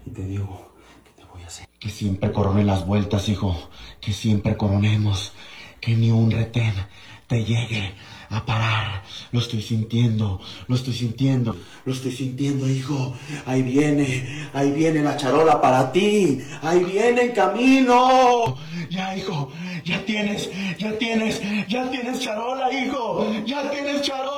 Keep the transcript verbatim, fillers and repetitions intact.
Y te digo que te voy a hacer. Que siempre corone las vueltas, hijo. Que siempre coronemos. Que ni un retén te llegue a parar. Lo estoy sintiendo, lo estoy sintiendo, lo estoy sintiendo, hijo. Ahí viene, ahí viene la charola para ti. Ahí viene en camino. Ya, hijo, ya tienes, ya tienes, ya tienes charola, hijo. Ya tienes charola.